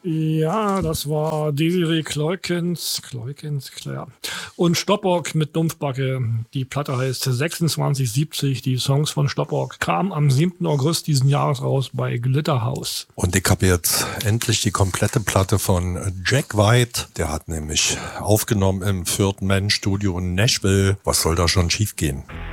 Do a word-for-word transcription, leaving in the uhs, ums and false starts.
Ja, das war Desiree Kleukens, Kleukens, klar. Und Stoppock mit Dumpfbacke. Die Platte heißt sechsundzwanzig siebzig. Die Songs von Stoppock kamen am siebten August diesen Jahres raus bei Glitterhouse. Und ich habe jetzt endlich die komplette Platte von Jack White. Der hat nämlich aufgenommen im vierten Man-Studio in Nashville. Was soll da schon schief gehen?